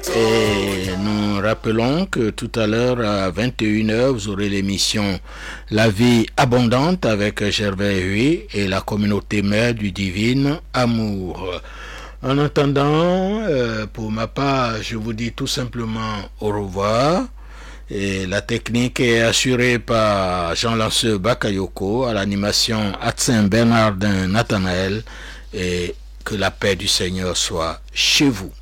Et nous rappelons que tout à l'heure à 21h, vous aurez l'émission La vie abondante avec Gervais Huy et la communauté mère du divin amour. En attendant, pour ma part, je vous dis tout simplement au revoir. Et la technique est assurée par Jean-Lanceur Bakayoko, à l'animation Atsin Bernardin Nathanaël, et que la paix du Seigneur soit chez vous.